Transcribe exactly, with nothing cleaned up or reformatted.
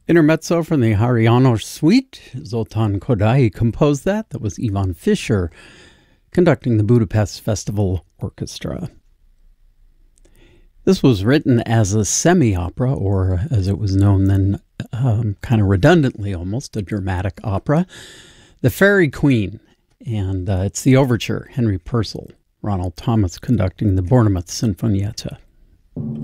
Intermezzo from the Hariano Suite. Zoltan Kodaly composed that. That was Ivan Fischer conducting the Budapest Festival Orchestra. This was written as a semi-opera, or as it was known then, um, kind of redundantly almost, a dramatic opera. The Fairy Queen, and uh, it's the overture, Henry Purcell. Ronald Thomas conducting the Bournemouth Sinfonietta.